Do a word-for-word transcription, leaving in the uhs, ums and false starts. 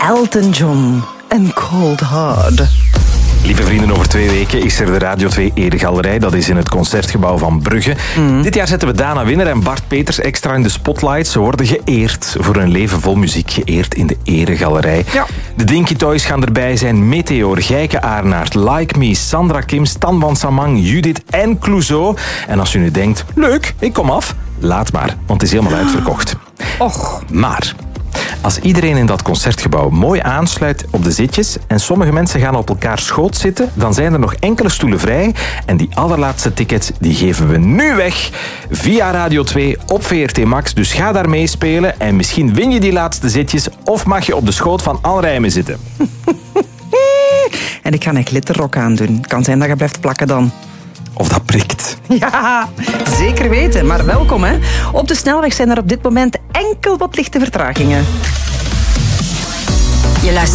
Elton John en Cold Hard. Lieve vrienden, over twee weken is er de Radio twee Eregalerij. Dat is in het Concertgebouw van Brugge. Mm. Dit jaar zetten we Dana Winner en Bart Peters extra in de spotlight. Ze worden geëerd voor een leven vol muziek. Geëerd in de Eregalerij. Ja. De Dinky Toys gaan erbij zijn. Meteor, Gijke Aarnaert, Like Me, Sandra Kim, Stan van Samang, Judith en Clouseau. En als u nu denkt, leuk, ik kom af. Laat maar, want het is helemaal uitverkocht. Och. Maar als iedereen in dat concertgebouw mooi aansluit op de zitjes en sommige mensen gaan op elkaar schoot zitten, dan zijn er nog enkele stoelen vrij. En die allerlaatste tickets die geven we nu weg via Radio twee op V R T Max. Dus ga daar meespelen en misschien win je die laatste zitjes of mag je op de schoot van Anne Rijmen zitten. En ik ga een glitterrok aandoen. Het kan zijn dat je blijft plakken dan. Of dat prikt. Ja, zeker weten. Maar welkom, hè. Op de snelweg zijn er op dit moment enkel wat lichte vertragingen. Je luistert